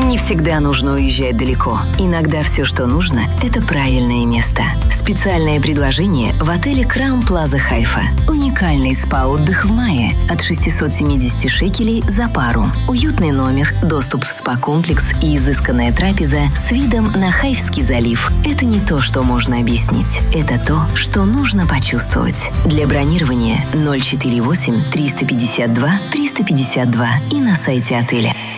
Не всегда нужно уезжать далеко. Иногда все, что нужно, это правильное место. Специальное предложение в отеле Crown Plaza Хайфа. Уникальный спа-отдых в мае от 670 шекелей за пару. Уютный номер, доступ в спа-комплекс и изысканная трапеза с видом на Хайфский залив. Это не то, что можно объяснить. Это то, что нужно почувствовать. Для бронирования 048 352 352 и на сайте отеля.